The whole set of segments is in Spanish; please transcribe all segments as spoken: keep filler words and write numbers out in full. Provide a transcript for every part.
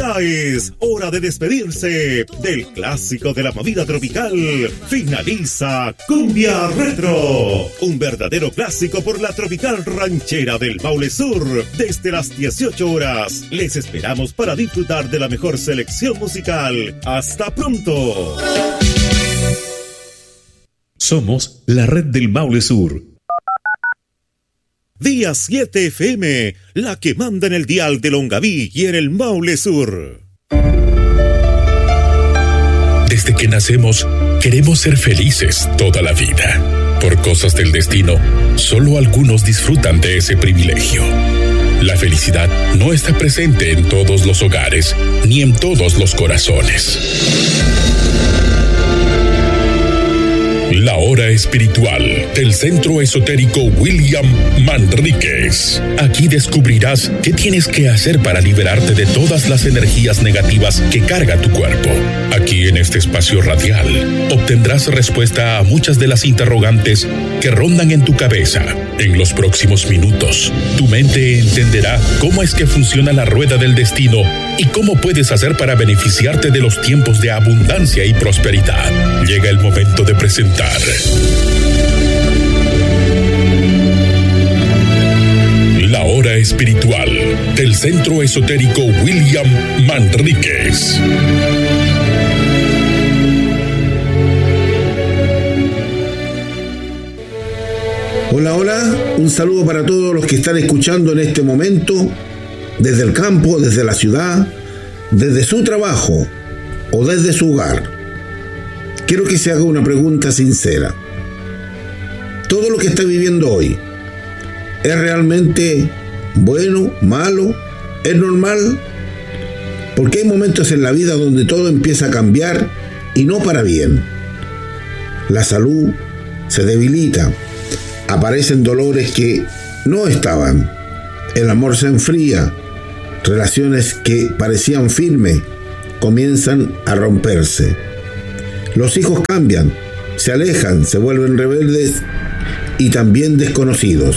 Ya es hora de despedirse del clásico de la movida tropical. Finaliza Cumbia Retro, un verdadero clásico por la tropical ranchera del Maule Sur. Desde las dieciocho horas, les esperamos para disfrutar de la mejor selección musical. ¡Hasta pronto! Somos la red del Maule Sur. Día siete F M, la que manda en el dial de Longaví y en el Maule Sur. Desde que nacemos, queremos ser felices toda la vida. Por cosas del destino, solo algunos disfrutan de ese privilegio. La felicidad no está presente en todos los hogares, ni en todos los corazones. La hora espiritual del Centro Esotérico William Manríquez. Aquí descubrirás qué tienes que hacer para liberarte de todas las energías negativas que carga tu cuerpo. Aquí en este espacio radial obtendrás respuesta a muchas de las interrogantes que rondan en tu cabeza. En los próximos minutos, tu mente entenderá cómo es que funciona la rueda del destino y cómo puedes hacer para beneficiarte de los tiempos de abundancia y prosperidad. Llega el momento de presentar la hora espiritual del Centro Esotérico William Manríquez. Hola, hola, un saludo para todos los que están escuchando en este momento, desde el campo, desde la ciudad, desde su trabajo o desde su hogar. Quiero que se haga una pregunta sincera. ¿Todo lo que está viviendo hoy es realmente bueno, malo, es normal? Porque hay momentos en la vida donde todo empieza a cambiar y no para bien. La salud se debilita, aparecen dolores que no estaban, el amor se enfría, relaciones que parecían firmes comienzan a romperse. Los hijos cambian, se alejan, se vuelven rebeldes y también desconocidos.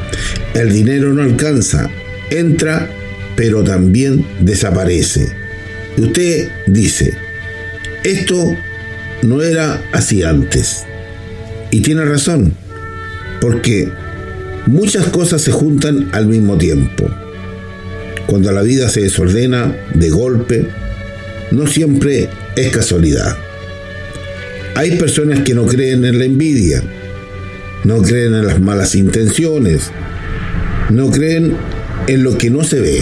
El dinero no alcanza, entra, pero también desaparece. Y usted dice, esto no era así antes. Y tiene razón, porque muchas cosas se juntan al mismo tiempo. Cuando la vida se desordena de golpe, no siempre es casualidad. Hay personas que no creen en la envidia, no creen en las malas intenciones, no creen en lo que no se ve,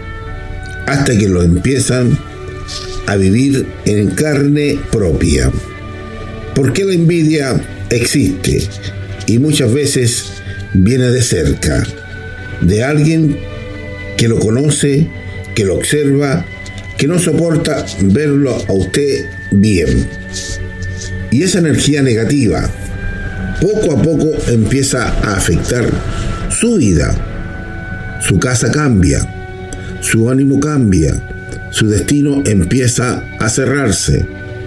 hasta que lo empiezan a vivir en carne propia. Porque la envidia existe y muchas veces viene de cerca, de alguien que lo conoce, que lo observa, que no soporta verlo a usted bien. Y esa energía negativa poco a poco empieza a afectar su vida. Su casa cambia, su ánimo cambia, su destino empieza a cerrarse.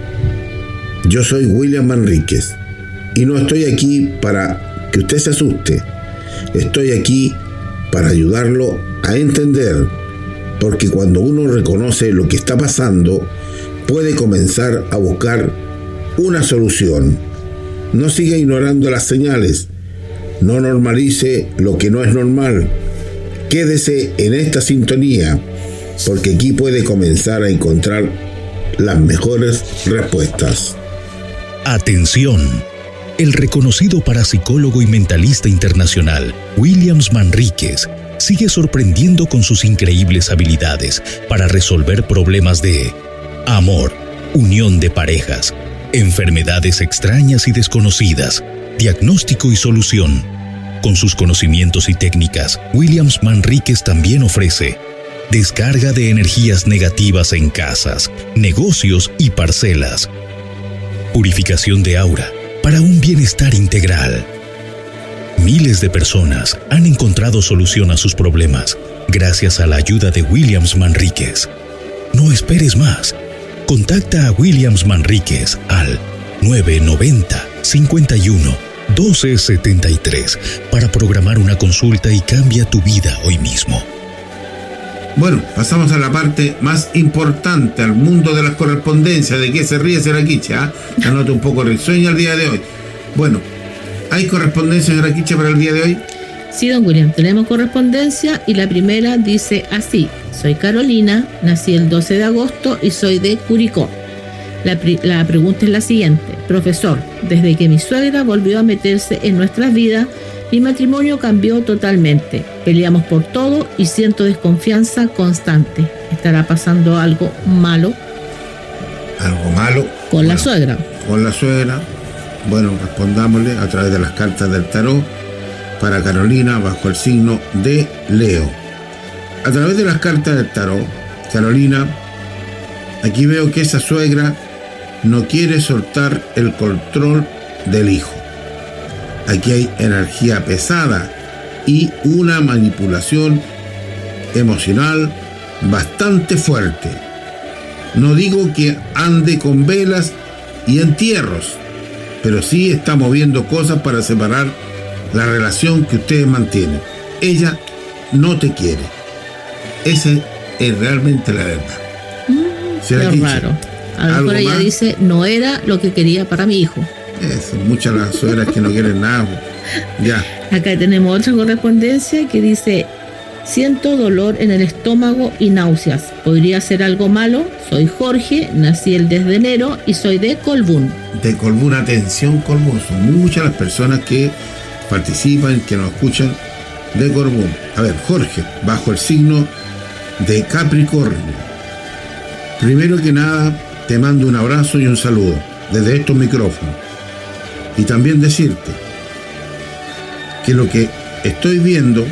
Yo soy William Manríquez y no estoy aquí para que usted se asuste. Estoy aquí para ayudarlo a entender, porque cuando uno reconoce lo que está pasando, puede comenzar a buscar una solución. No siga ignorando las señales, no normalice lo que no es normal. Quédese en esta sintonía, porque aquí puede comenzar a encontrar las mejores respuestas. Atención. El reconocido parapsicólogo y mentalista internacional William Manríquez sigue sorprendiendo con sus increíbles habilidades para resolver problemas de amor, unión de parejas, enfermedades extrañas y desconocidas, diagnóstico y solución. Con sus conocimientos y técnicas, William Manríquez también ofrece descarga de energías negativas en casas, negocios y parcelas, purificación de aura para un bienestar integral. Miles de personas han encontrado solución a sus problemas gracias a la ayuda de William Manríquez. No esperes más. Contacta a William Manríquez al nueve noventa, cincuenta y uno, doce setenta y tres para programar una consulta y cambia tu vida hoy mismo. Bueno, pasamos a la parte más importante, al mundo de las correspondencias. ¿De qué se ríe Seraquiche? ¿Ah? Anote un poco risueña el día de hoy. Bueno, ¿hay correspondencia, Seraquiche, para el día de hoy? Sí, don William, tenemos correspondencia y la primera dice así: soy Carolina, nací el doce de agosto y soy de Curicó. La, la pregunta es la siguiente: profesor, desde que mi suegra volvió a meterse en nuestras vidas, mi matrimonio cambió totalmente. Peleamos por todo y siento desconfianza constante. ¿Estará pasando algo malo? ¿Algo malo? Con bueno, la suegra. Con la suegra. Bueno, respondámosle a través de las cartas del tarot para Carolina bajo el signo de Leo. A través de las cartas del tarot, Carolina, aquí veo que esa suegra no quiere soltar el control del hijo. Aquí hay energía pesada y una manipulación emocional bastante fuerte. No digo que ande con velas y entierros, pero sí está moviendo cosas para separar la relación que ustedes mantienen. Ella no te quiere. Esa es realmente la verdad. Mm, qué raro. A lo mejor ella más dice, no era lo que quería para mi hijo. Es, muchas las suegras que no quieren nada. Ya. Acá tenemos otra correspondencia que dice: siento dolor en el estómago y náuseas. ¿Podría ser algo malo? Soy Jorge, nací el diez de enero y soy de Colbún. De Colbún, atención Colbún. Son muchas las personas que participan, que nos escuchan de Colbún. A ver, Jorge, bajo el signo de Capricornio. Primero que nada, te mando un abrazo y un saludo desde estos micrófonos. Y también decirte que lo que estoy viendo,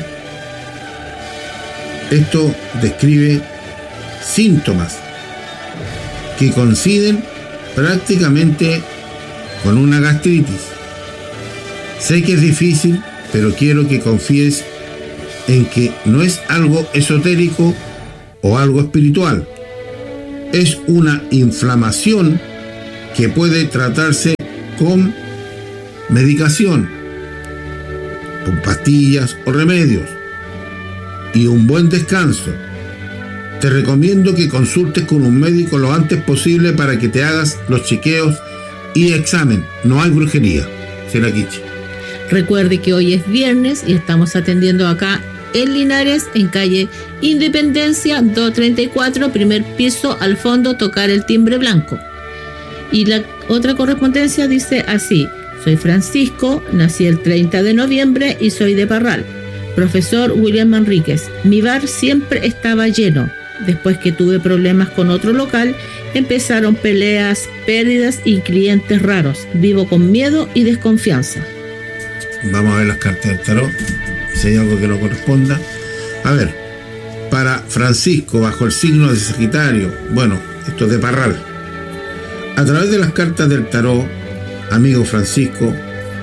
esto describe síntomas que coinciden prácticamente con una gastritis. Sé que es difícil, pero quiero que confíes en que no es algo esotérico o algo espiritual. Es una inflamación que puede tratarse con medicación, con pastillas o remedios y un buen descanso. Te recomiendo que consultes con un médico lo antes posible para que te hagas los chequeos y examen. No hay brujería. Seraquiche. Recuerde que hoy es viernes y estamos atendiendo acá en Linares, en calle Independencia doscientos treinta y cuatro, primer piso, al fondo, tocar el timbre blanco. Y la otra correspondencia dice así: soy Francisco, nací el treinta de noviembre y soy de Parral. Profesor William Manríquez, mi bar siempre estaba lleno. Después que tuve problemas con otro local, empezaron peleas, pérdidas y clientes raros. Vivo con miedo y desconfianza. Vamos a ver las cartas del tarot, si hay algo que no corresponda. A ver, para Francisco, bajo el signo de Sagitario, bueno, esto es de Parral. A través de las cartas del tarot, amigo Francisco,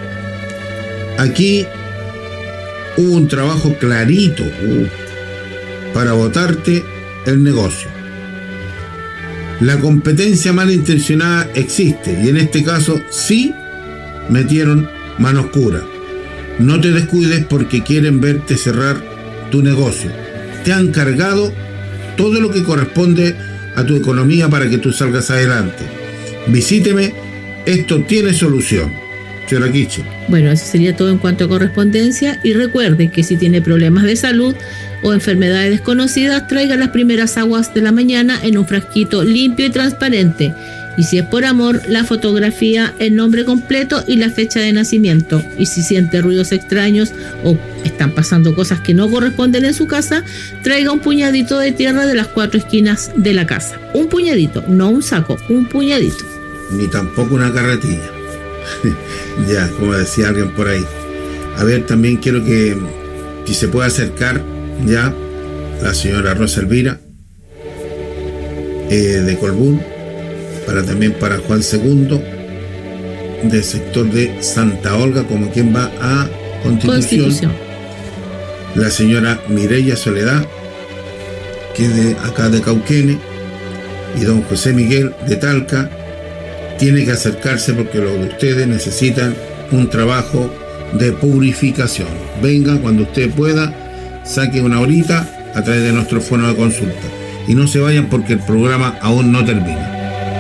aquí hubo un trabajo clarito uh, para botarte el negocio. La competencia malintencionada existe y en este caso sí metieron mano oscura. No te descuides porque quieren verte cerrar tu negocio. Te han cargado todo lo que corresponde a tu economía para que tú salgas adelante. Visíteme, esto tiene solución. Seraquiche. Bueno, eso sería todo en cuanto a correspondencia. Y recuerde que si tiene problemas de salud o enfermedades desconocidas, traiga las primeras aguas de la mañana en un frasquito limpio y transparente. Y si es por amor, la fotografía, el nombre completo y la fecha de nacimiento. Y si siente ruidos extraños o están pasando cosas que no corresponden en su casa, traiga un puñadito de tierra de las cuatro esquinas de la casa. Un puñadito, no un saco, un puñadito. Ni tampoco una carretilla. Ya, como decía alguien por ahí. A ver, también quiero que, si se puede acercar ya la señora Rosa Elvira eh, de Colbún, para también para Juan segundo del sector de Santa Olga, como quien va a Constitución, Constitución. La señora Mireya Soledad, que es de acá de Cauquene, y don José Miguel de Talca. Tiene que acercarse porque los de ustedes necesitan un trabajo de purificación. Venga cuando usted pueda, saque una horita, a través de nuestro fono de consulta. Y no se vayan porque el programa aún no termina.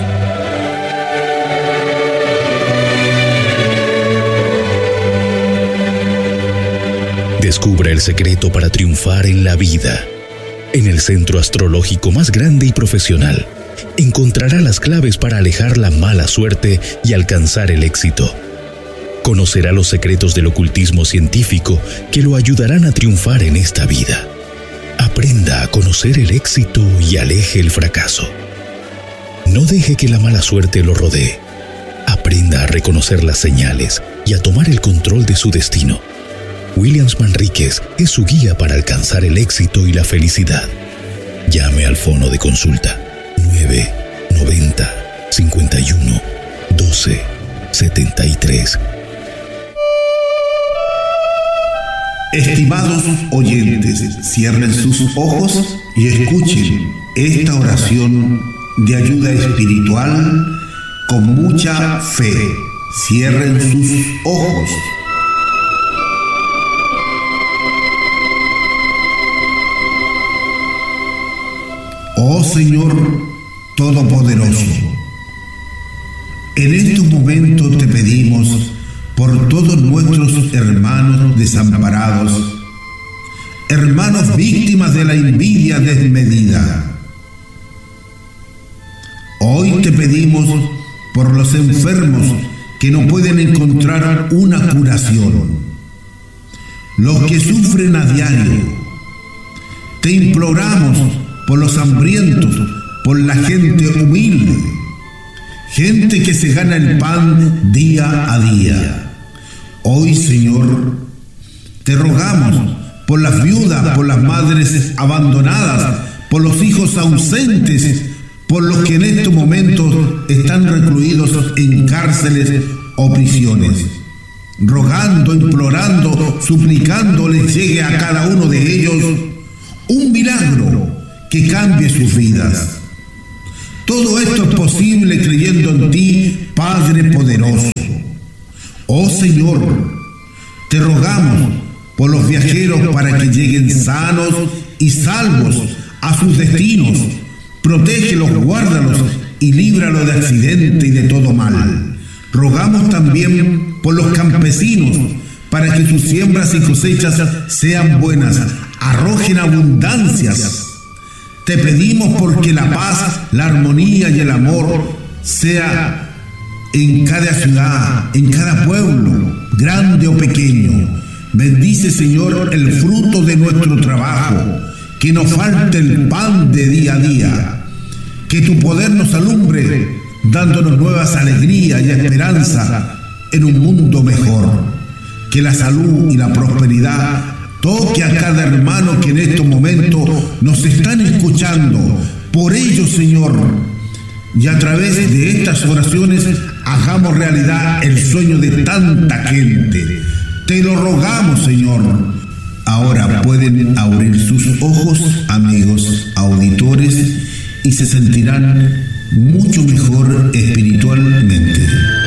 Descubra el secreto para triunfar en la vida. En el centro astrológico más grande y profesional, encontrará las claves para alejar la mala suerte y alcanzar el éxito. Conocerá los secretos del ocultismo científico que lo ayudarán a triunfar en esta vida. Aprenda a conocer el éxito y aleje el fracaso. No deje que la mala suerte lo rodee. Aprenda a reconocer las señales y a tomar el control de su destino. Williams Manríquez es su guía para alcanzar el éxito y la felicidad. Llame al fono de consulta nueve noventa cincuenta y uno doce setenta y tres. Estimados oyentes, cierren sus ojos y escuchen esta oración de ayuda espiritual con mucha fe. Cierren sus ojos. Oh Señor Todopoderoso, en estos momentos te pedimos por todos nuestros hermanos desamparados, hermanos víctimas de la envidia desmedida. Hoy te pedimos por los enfermos que no pueden encontrar una curación, los que sufren a diario. Te imploramos por los hambrientos, por la gente humilde, gente que se gana el pan día a día. Hoy, Señor, te rogamos por las viudas, por las madres abandonadas, por los hijos ausentes, por los que en estos momentos están recluidos en cárceles o prisiones. Rogando, implorando, suplicando les llegue a cada uno de ellos un milagro que cambie sus vidas. Todo esto es posible creyendo en ti, Padre poderoso. Oh Señor, te rogamos por los viajeros para que lleguen sanos y salvos a sus destinos. Protégelos, guárdalos y líbralos de accidente y de todo mal. Rogamos también por los campesinos para que sus siembras y cosechas sean buenas, arrojen abundancias. Te pedimos porque la paz, la armonía y el amor sea en cada ciudad, en cada pueblo, grande o pequeño. Bendice, Señor, el fruto de nuestro trabajo, que nos falte el pan de día a día, que tu poder nos alumbre, dándonos nuevas alegrías y esperanza en un mundo mejor. Que la salud y la prosperidad toque a cada hermano que en estos momentos nos están escuchando. Por ello, Señor, y a través de estas oraciones hagamos realidad el sueño de tanta gente. Te lo rogamos, Señor. Ahora pueden abrir sus ojos, amigos auditores, y se sentirán mucho mejor espiritualmente.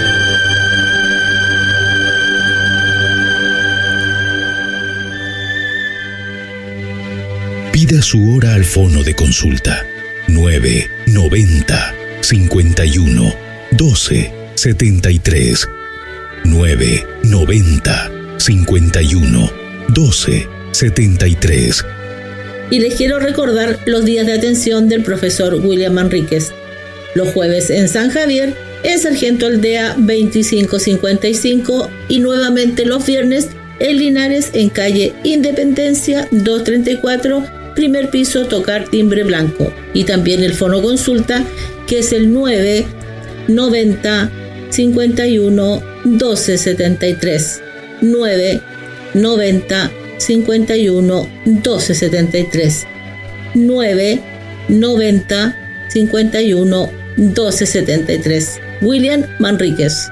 Pida su hora al fono de consulta nueve noventa cincuenta y uno doce setenta y tres. nueve noventa cincuenta y uno doce setenta y tres. Y les quiero recordar los días de atención del profesor William Manríquez. Los jueves en San Javier, en Sargento Aldea veinticinco cincuenta y cinco, y nuevamente los viernes en Linares, en calle Independencia doscientos treinta y cuatro, primer piso, tocar timbre blanco. Y también el fono consulta, que es el nueve noventa cincuenta y uno doce setenta y tres. nueve noventa cincuenta y uno doce setenta y tres. nueve noventa cincuenta y uno doce setenta y tres. William Manríquez.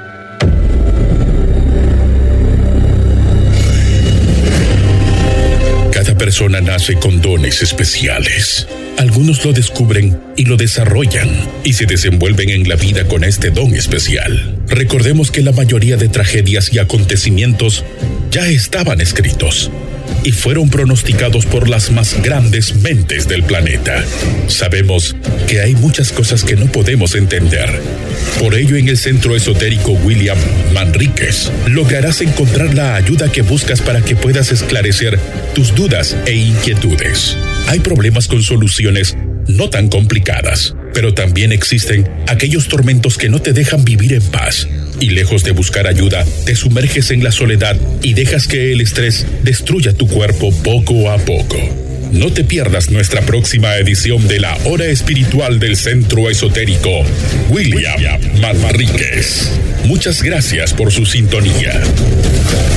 Cada persona nace con dones especiales. Algunos lo descubren y lo desarrollan y se desenvuelven en la vida con este don especial. Recordemos que la mayoría de tragedias y acontecimientos ya estaban escritos. y fueron pronosticados por las más grandes mentes del planeta. Sabemos que hay muchas cosas que no podemos entender. Por ello, en el Centro Esotérico William Manríquez, lograrás encontrar la ayuda que buscas para que puedas esclarecer tus dudas e inquietudes. Hay problemas con soluciones no tan complicadas, pero también existen aquellos tormentos que no te dejan vivir en paz. Y lejos de buscar ayuda, te sumerges en la soledad y dejas que el estrés destruya tu cuerpo poco a poco. No te pierdas nuestra próxima edición de la Hora Espiritual del Centro Esotérico William Manríquez. Muchas gracias por su sintonía.